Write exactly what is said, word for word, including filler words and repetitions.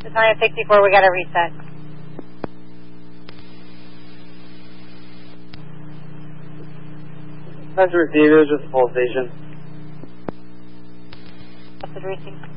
Battalion sixty-four, we got to reset. That's receivers with full station. That's the receiving.